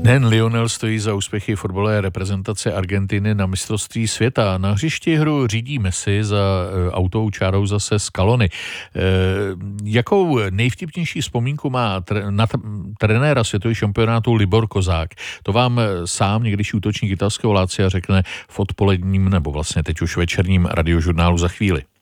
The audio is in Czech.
Nejen Lionel stojí za úspěchy fotbalové reprezentace Argentiny na mistrovství světa. Na hřišti hru řídí Messi, za autovou čárou zase Scaloni. Jakou nejvtipnější vzpomínku má na trenéra světových šampionátů Libor Kozák? To vám sám někdejší útočník italského Lazia řekne v odpoledním nebo vlastně teď už večerním radiožurnálu za chvíli.